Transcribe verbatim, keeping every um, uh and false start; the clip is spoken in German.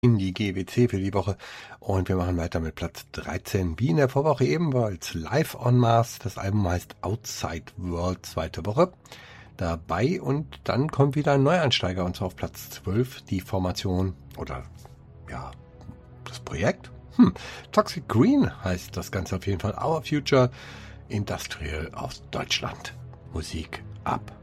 In die G W C für die Woche und wir machen weiter mit Platz dreizehn, wie in der Vorwoche ebenfalls Live on Mars. Das Album heißt Outside World, zweite Woche dabei und dann kommt wieder ein Neuansteiger und zwar auf Platz zwölf die Formation oder ja, das Projekt. Hm, Toxic Green heißt das Ganze auf jeden Fall. Our Future Industrial aus Deutschland. Musik ab.